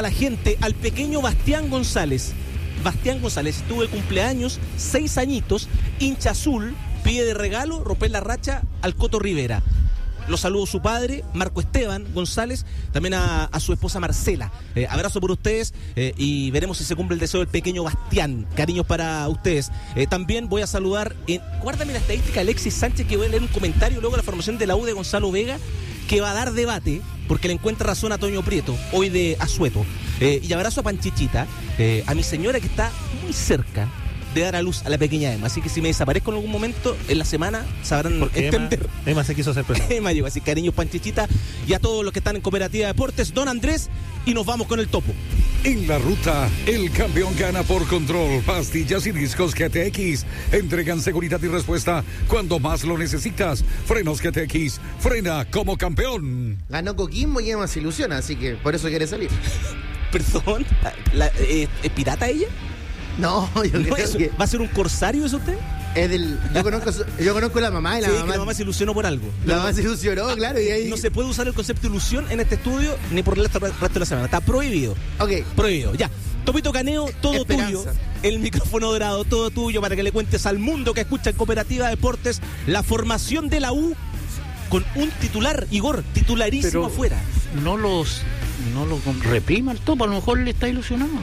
para la gente al pequeño Bastián González. Bastián González tuvo el cumpleaños, 6 añitos, hincha azul, pide de regalo romper la racha al Coto Rivera. Lo saludo su padre, Marco Esteban González, también a su esposa Marcela. Abrazo por ustedes y veremos si se cumple el deseo del pequeño Bastián. Cariños para ustedes. También voy a saludar, guárdame la estadística, Alexis Sánchez, que voy a leer un comentario luego de la formación de la U de Gonzalo Vega, que va a dar debate, porque le encuentra razón a Toño Prieto, hoy de Asueto. Y abrazo a Panchichita, a mi señora que está muy cerca de dar a luz a la pequeña Emma, así que si me desaparezco en algún momento en la semana sabrán porque entender. Emma se quiso hacer presente. Emma llegó, así cariños Panchichita y a todos los que están en Cooperativa Deportes, don Andrés, y nos vamos con el topo. En la ruta, el campeón gana por control. Pastillas y discos GTX entregan seguridad y respuesta cuando más lo necesitas. Frenos GTX, frena como campeón. Ganó Coquimbo y Emma se ilusiona, así que por eso quiere salir. Perdón, ¿es pirata ella? No, yo No, creo que ¿va a ser un corsario eso usted? es del. Yo conozco a la mamá y Sí, que la mamá se ilusionó por algo. La mamá se ilusionó, claro, y ahí. No se puede usar el concepto de ilusión en este estudio ni por el resto de la semana. Está prohibido. Ok. Prohibido, ya. Topito Caneo, todo Esperanza. tuyo. El micrófono dorado, todo tuyo para que le cuentes al mundo que escucha en Cooperativa Deportes la formación de la U con un titular, Igor, titularísimo Pero afuera. No lo reprima el topo, a lo mejor le está ilusionado.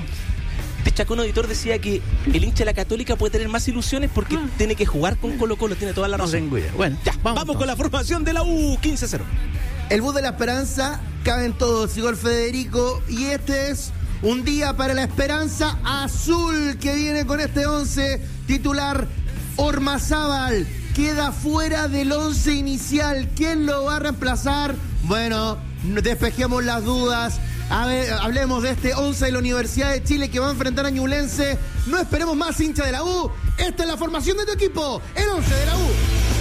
De Chaco, un auditor decía que el hincha de la Católica puede tener más ilusiones porque tiene que jugar con Colo-Colo, tiene toda la No razón. tengo idea. Bueno, Ya, vamos con la formación de la U, 15-0. El bus de la esperanza, caben todos, Igor Federico, y este es un día para la esperanza azul que viene con este 11 titular. Ormazábal queda fuera del 11 inicial. ¿Quién lo va a reemplazar? Bueno, despejemos las dudas. A ver, hablemos de este 11 de la Universidad de Chile que va a enfrentar a Ñublense. No esperemos más, hincha de la U. Esta es la formación de tu equipo, el 11 de la U.